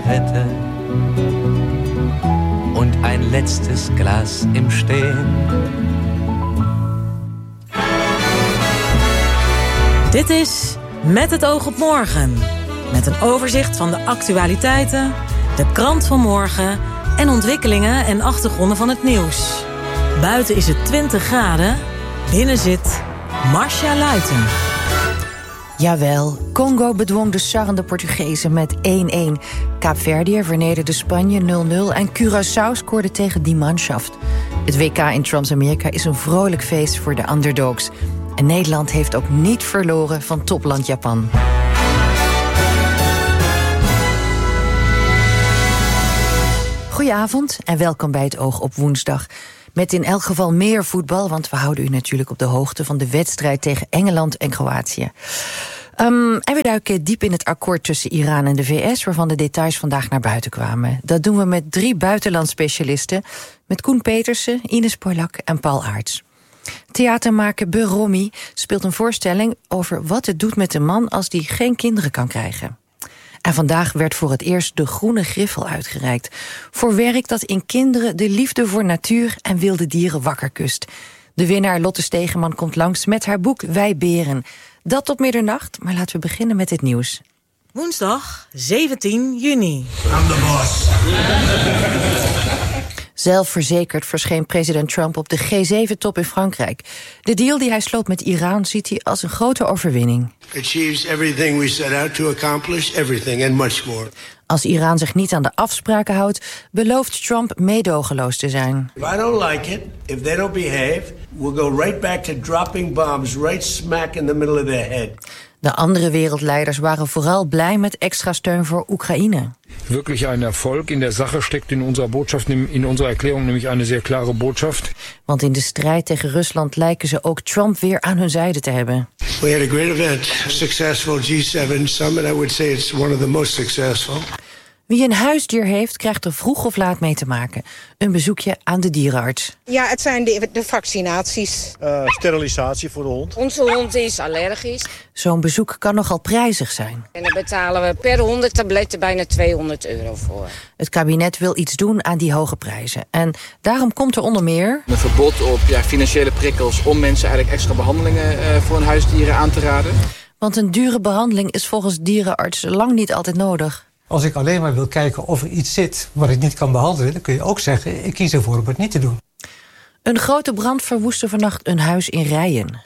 hätte und ein letztes Glas im Stehen. Dit is Met het oog op morgen. Met een overzicht van de actualiteiten, de krant van morgen en ontwikkelingen en achtergronden van het nieuws. Buiten is het 20 graden, binnen zit Marcia Luiten. Jawel, Congo bedwong de sarrende Portugezen met 1-1. Kaapverdië vernederde Spanje 0-0 en Curaçao scoorde tegen die Mannschaft. Het WK in Transamerika is een vrolijk feest voor de underdogs. En Nederland heeft ook niet verloren van topland Japan. Goedenavond en welkom bij het Oog op woensdag. Met in elk geval meer voetbal, want we houden u natuurlijk op de hoogte van de wedstrijd tegen Engeland en Kroatië. En we duiken diep in het akkoord tussen Iran en de VS, waarvan de details vandaag naar buiten kwamen. Dat doen we met 3 buitenlandspecialisten, met Koen Petersen, Ines Polak en Paul Aerts. Theatermaker Beromi speelt een voorstelling over wat het doet met een man als die geen kinderen kan krijgen. En vandaag werd voor het eerst de Groene Griffel uitgereikt, voor werk dat in kinderen de liefde voor natuur en wilde dieren wakker kust. De winnaar Lotte Stegeman komt langs met haar boek Wij Beren. Dat tot middernacht, maar laten we beginnen met het nieuws. Woensdag 17 juni. I'm the boss. Zelfverzekerd verscheen president Trump op de G7-top in Frankrijk. De deal die hij sloot met Iran ziet hij als een grote overwinning. Achieves everything we set out to accomplish, everything and much more. Als Iran zich niet aan de afspraken houdt, belooft Trump meedogenloos te zijn. If I don't like it, if they don't behave, we'll go right back to dropping bombs right smack in the middle of their head. De andere wereldleiders waren vooral blij met extra steun voor Oekraïne. Wirklich ein Erfolg in der Sache steckt in unserer Botschaft, in unserer Erklärung nämlich eine sehr klare Botschaft. Want in de strijd tegen Rusland lijken ze ook Trump weer aan hun zijde te hebben. We had a great event, a successful G7 summit. I would say it's one of the most successful. Wie een huisdier heeft, krijgt er vroeg of laat mee te maken. Een bezoekje aan de dierenarts. Ja, het zijn de vaccinaties. Sterilisatie voor de hond. Onze hond is allergisch. Zo'n bezoek kan nogal prijzig zijn. En daar betalen we per 100 tabletten bijna €200 voor. Het kabinet wil iets doen aan die hoge prijzen. En daarom komt er onder meer een verbod op financiële prikkels om mensen eigenlijk extra behandelingen voor hun huisdieren aan te raden. Want een dure behandeling is volgens dierenartsen lang niet altijd nodig. Als ik alleen maar wil kijken of er iets zit wat ik niet kan behandelen, dan kun je ook zeggen, ik kies ervoor om het niet te doen. Een grote brand verwoestte vannacht een huis in Rijen.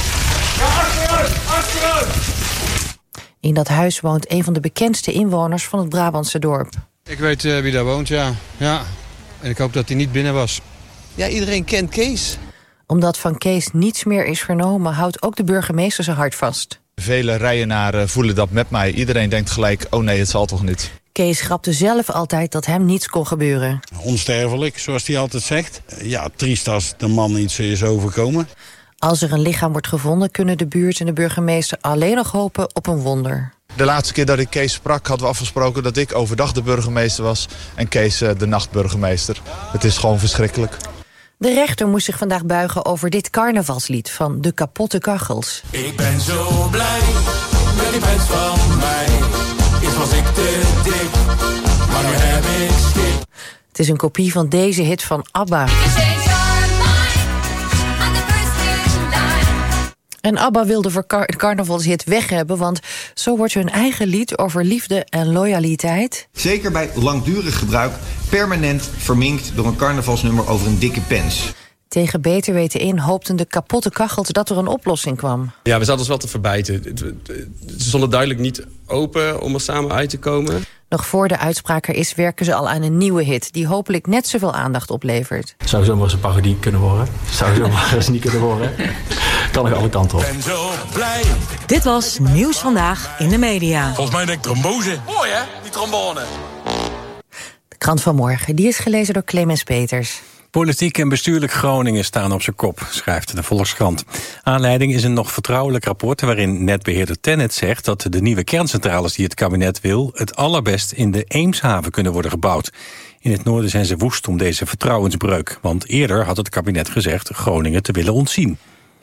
In dat huis woont een van de bekendste inwoners van het Brabantse dorp. Ik weet wie daar woont, ja. En ik hoop dat hij niet binnen was. Ja, iedereen kent Kees. Omdat van Kees niets meer is vernomen, houdt ook de burgemeester zijn hart vast. Vele Rijenaren voelen dat met mij. Iedereen denkt gelijk, oh nee, het zal toch niet. Kees grapte zelf altijd dat hem niets kon gebeuren. Onsterfelijk, zoals hij altijd zegt. Ja, triest als de man iets is overkomen. Als er een lichaam wordt gevonden, kunnen de buurt en de burgemeester alleen nog hopen op een wonder. De laatste keer dat ik Kees sprak, hadden we afgesproken dat ik overdag de burgemeester was en Kees de nachtburgemeester. Het is gewoon verschrikkelijk. De rechter moest zich vandaag buigen over dit carnavalslied van De Kapotte Kachels. Ik ben zo blij met die pens van mij. Eerst was ik te dik, maar nu heb ik schik. Het is een kopie van deze hit van ABBA. En ABBA wilde voor carnavalshit weg hebben, want zo wordt hun eigen lied over liefde en loyaliteit, zeker bij langdurig gebruik, permanent verminkt door een carnavalsnummer over een dikke pens. Tegen beter weten in hoopten De Kapotte Kachels dat er een oplossing kwam. Ja, we zaten ons wel te verbijten. Ze stonden duidelijk niet open om er samen uit te komen. Nog voor de uitspraak er is, werken ze al aan een nieuwe hit die hopelijk net zoveel aandacht oplevert. Zou zomaar eens een parodie kunnen worden. Zou zomaar eens niet kunnen worden. Kan nog alle kanten op. Ben zo blij. Dit was Nieuws Vandaag in de Media. Volgens mij denk ik trombose. Mooi hè, die trombone. De krant van morgen, die is gelezen door Clemens Peters. Politiek en bestuurlijk Groningen staan op zijn kop, schrijft de Volkskrant. Aanleiding is een nog vertrouwelijk rapport waarin netbeheerder TenneT zegt dat de nieuwe kerncentrales die het kabinet wil het allerbest in de Eemshaven kunnen worden gebouwd. In het noorden zijn ze woest om deze vertrouwensbreuk, want eerder had het kabinet gezegd Groningen te willen ontzien.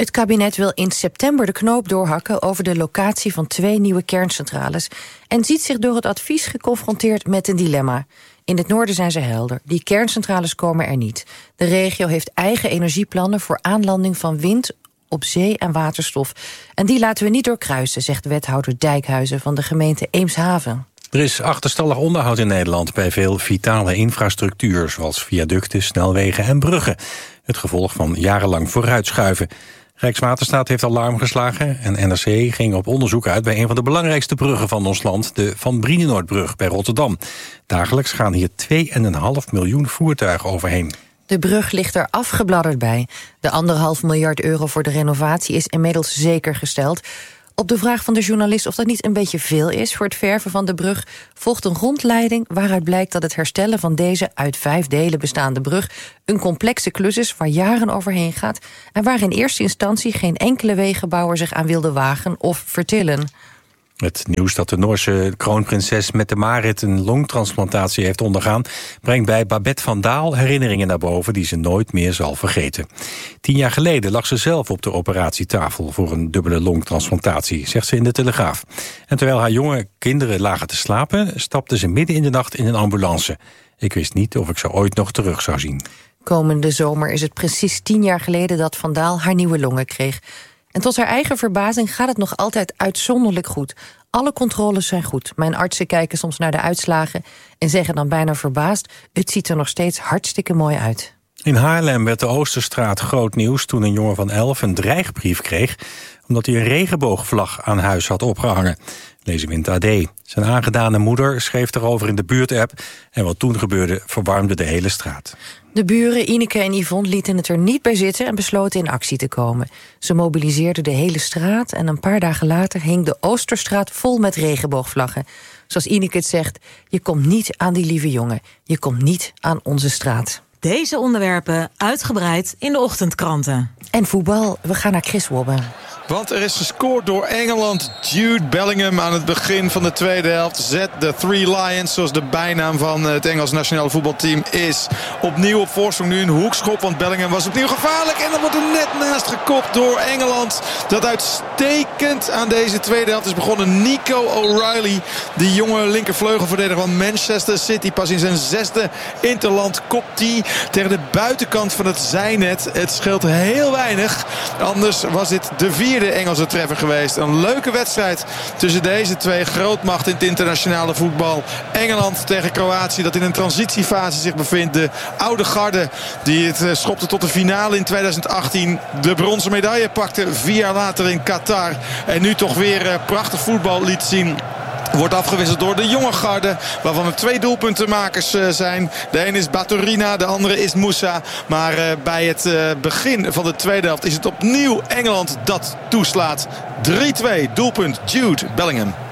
Het kabinet wil in september de knoop doorhakken over de locatie van 2 nieuwe kerncentrales en ziet zich door het advies geconfronteerd met een dilemma. In het noorden zijn ze helder. Die kerncentrales komen er niet. De regio heeft eigen energieplannen voor aanlanding van wind op zee en waterstof. En die laten we niet doorkruisen, zegt wethouder Dijkhuizen van de gemeente Eemshaven. Er is achterstallig onderhoud in Nederland bij veel vitale infrastructuur, zoals viaducten, snelwegen en bruggen. Het gevolg van jarenlang vooruitschuiven. Rijkswaterstaat heeft alarm geslagen en NRC ging op onderzoek uit bij een van de belangrijkste bruggen van ons land, de Van Brienenoordbrug bij Rotterdam. Dagelijks gaan hier 2,5 miljoen voertuigen overheen. De brug ligt er afgebladderd bij. De €1,5 miljard voor de renovatie is inmiddels zeker gesteld. Op de vraag van de journalist of dat niet een beetje veel is voor het verven van de brug, volgt een rondleiding waaruit blijkt dat het herstellen van deze uit 5 delen bestaande brug een complexe klus is waar jaren overheen gaat en waar in eerste instantie geen enkele wegenbouwer zich aan wilde wagen of vertillen. Het nieuws dat de Noorse kroonprinses Mette-Marit een longtransplantatie heeft ondergaan, brengt bij Babette van Daal herinneringen naar boven die ze nooit meer zal vergeten. 10 jaar geleden lag ze zelf op de operatietafel voor een dubbele longtransplantatie, zegt ze in de Telegraaf. En terwijl haar jonge kinderen lagen te slapen, stapte ze midden in de nacht in een ambulance. Ik wist niet of ik ze ooit nog terug zou zien. Komende zomer is het precies 10 jaar geleden dat Van Daal haar nieuwe longen kreeg. En tot haar eigen verbazing gaat het nog altijd uitzonderlijk goed. Alle controles zijn goed. Mijn artsen kijken soms naar de uitslagen en zeggen dan bijna verbaasd: het ziet er nog steeds hartstikke mooi uit. In Haarlem werd de Oosterstraat groot nieuws toen een jongen van 11 een dreigbrief kreeg omdat hij een regenboogvlag aan huis had opgehangen. Lezen we in het AD. Zijn aangedane moeder schreef erover in de buurtapp en wat toen gebeurde verwarmde de hele straat. De buren Ineke en Yvonne lieten het er niet bij zitten en besloten in actie te komen. Ze mobiliseerden de hele straat en een paar dagen later hing de Oosterstraat vol met regenboogvlaggen. Zoals Ineke het zegt, je komt niet aan die lieve jongen. Je komt niet aan onze straat. Deze onderwerpen uitgebreid in de ochtendkranten. En voetbal, we gaan naar Chris Wobbe. Want er is gescoord door Engeland. Jude Bellingham aan het begin van de tweede helft. Zet de Three Lions, zoals de bijnaam van het Engels nationale voetbalteam is. Opnieuw op voorsprong, nu een hoekschop. Want Bellingham was opnieuw gevaarlijk. En dan wordt er net naast gekopt door Engeland. Dat uitstekend aan deze tweede helft is begonnen. Nico O'Reilly, die jonge linkervleugelverdediger van Manchester City. Pas in zijn 6e interland kopt hij tegen de buitenkant van het zijnet. Het scheelt heel weinig. Anders was dit de 4e Engelse treffer geweest. Een leuke wedstrijd tussen deze twee grootmachten in het internationale voetbal. Engeland tegen Kroatië, dat in een transitiefase zich bevindt. De oude garde die het schopte tot de finale in 2018. De bronzen medaille pakte 4 jaar later in Qatar. En nu toch weer prachtig voetbal liet zien. Wordt afgewisseld door de jonge garde, waarvan er 2 doelpuntenmakers zijn. De een is Baturina, de andere is Moussa. Maar bij het begin van de tweede helft is het opnieuw Engeland dat toeslaat. 3-2, doelpunt Jude Bellingham.